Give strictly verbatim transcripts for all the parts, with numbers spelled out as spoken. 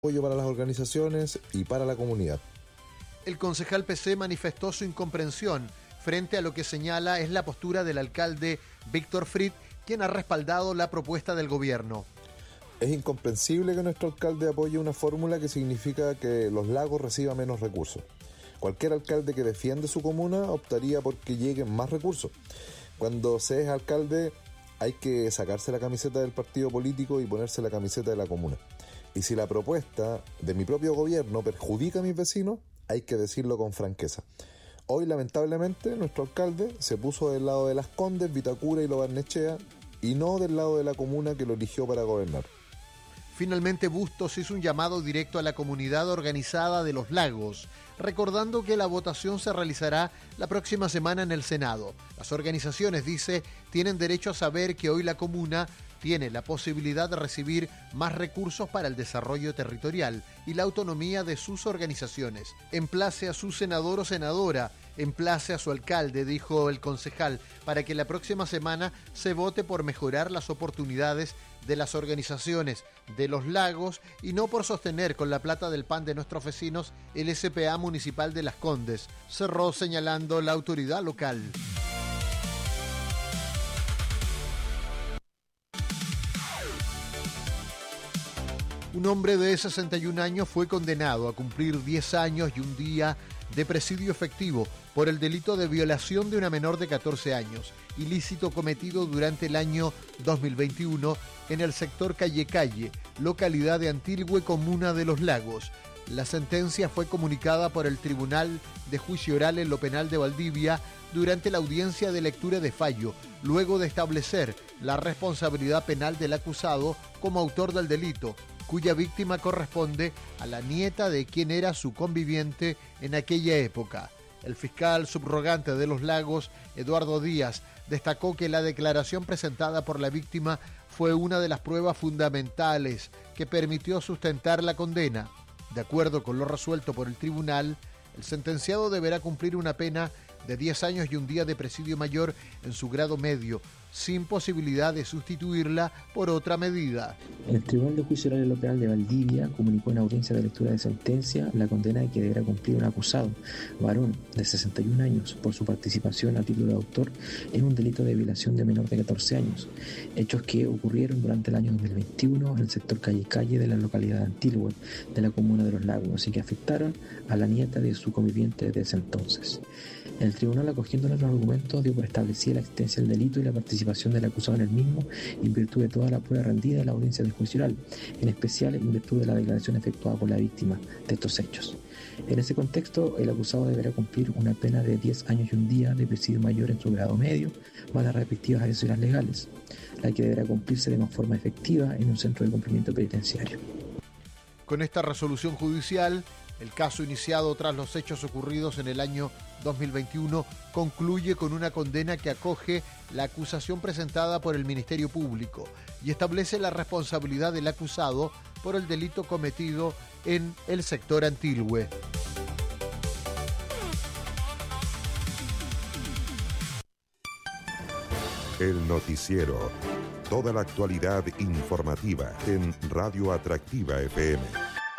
apoyo para las organizaciones y para la comunidad. El concejal P C manifestó su incomprensión frente a lo que señala es la postura del alcalde Víctor Fried, quien ha respaldado la propuesta del gobierno. Es incomprensible que nuestro alcalde apoye una fórmula que significa que los lagos reciban menos recursos. Cualquier alcalde que defiende su comuna optaría por que lleguen más recursos. Cuando se es alcalde hay que sacarse la camiseta del partido político y ponerse la camiseta de la comuna. Y si la propuesta de mi propio gobierno perjudica a mis vecinos, hay que decirlo con franqueza. Hoy, lamentablemente, nuestro alcalde se puso del lado de Las Condes, Vitacura y Lo Barnechea, y no del lado de la comuna que lo eligió para gobernar. Finalmente, Bustos hizo un llamado directo a la comunidad organizada de Los Lagos, recordando que la votación se realizará la próxima semana en el Senado. Las organizaciones, dice, tienen derecho a saber que hoy la comuna tiene la posibilidad de recibir más recursos para el desarrollo territorial y la autonomía de sus organizaciones. Emplace a su senador o senadora, emplace a su alcalde, dijo el concejal, para que la próxima semana se vote por mejorar las oportunidades de las organizaciones de Los Lagos y no por sostener con la plata del pan de nuestros vecinos el S P A municipal de Las Condes, cerró señalando la autoridad local. Un hombre de sesenta y un años fue condenado a cumplir diez años y un día de presidio efectivo por el delito de violación de una menor de catorce años, ilícito cometido durante el año dos mil veintiuno en el sector Calle Calle, localidad de Antilhue, comuna de Los Lagos. La sentencia fue comunicada por el Tribunal de Juicio Oral en lo Penal de Valdivia durante la audiencia de lectura de fallo, luego de establecer la responsabilidad penal del acusado como autor del delito, cuya víctima corresponde a la nieta de quien era su conviviente en aquella época. El fiscal subrogante de Los Lagos, Eduardo Díaz, destacó que la declaración presentada por la víctima fue una de las pruebas fundamentales que permitió sustentar la condena. De acuerdo con lo resuelto por el tribunal, el sentenciado deberá cumplir una pena de diez años y un día de presidio mayor en su grado medio, sin posibilidad de sustituirla por otra medida. El Tribunal de Juicio Oral en lo Penal de Valdivia comunicó en audiencia de lectura de sentencia la condena de que deberá cumplir un acusado, varón de sesenta y un años, por su participación a título de autor en un delito de violación de menor de catorce años, hechos que ocurrieron durante el año dos mil veintiuno en el sector Calle Calle de la localidad de Antilhue, de la comuna de Los Lagos, y que afectaron a la nieta de su conviviente desde ese entonces. El tribunal, acogiendo los argumentos, dio por establecida la existencia del delito y la participación del acusado en el mismo en virtud de toda la prueba rendida en la audiencia de juicio oral, en especial en virtud de la declaración efectuada por la víctima de estos hechos. En ese contexto, el acusado deberá cumplir una pena de diez años y un día de presidio mayor en su grado medio, más las respectivas adhesiones legales, la que deberá cumplirse de más forma efectiva en un centro de cumplimiento penitenciario. Con esta resolución judicial, el caso iniciado tras los hechos ocurridos en el año dos mil veintiuno concluye con una condena que acoge la acusación presentada por el Ministerio Público y establece la responsabilidad del acusado por el delito cometido en el sector Antilhue. El noticiero. Toda la actualidad informativa en Radio Atractiva F M.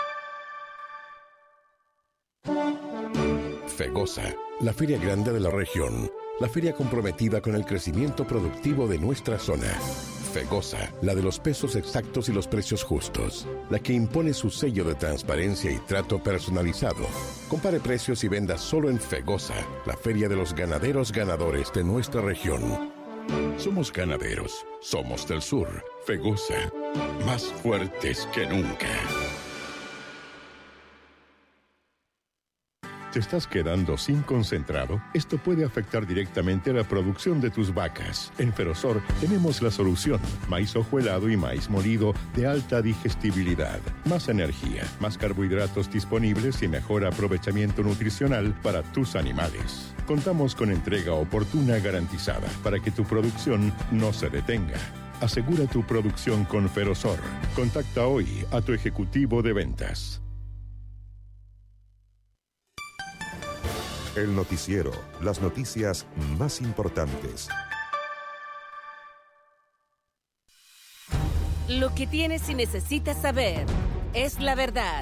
FEGOSA, la feria grande de la región, la feria comprometida con el crecimiento productivo de nuestra zona. FEGOSA, la de los pesos exactos y los precios justos, la que impone su sello de transparencia y trato personalizado. Compare precios y venda solo en FEGOSA, la feria de los ganaderos ganadores de nuestra región. Somos ganaderos, somos del sur. FEGOSA, más fuertes que nunca. ¿Te estás quedando sin concentrado? Esto puede afectar directamente la producción de tus vacas. En Ferosor tenemos la solución. Maíz hojuelado y maíz molido de alta digestibilidad. Más energía, más carbohidratos disponibles y mejor aprovechamiento nutricional para tus animales. Contamos con entrega oportuna garantizada para que tu producción no se detenga. Asegura tu producción con Ferosor. Contacta hoy a tu ejecutivo de ventas. El noticiero, las noticias más importantes. Lo que tienes y necesitas saber. es la verdad.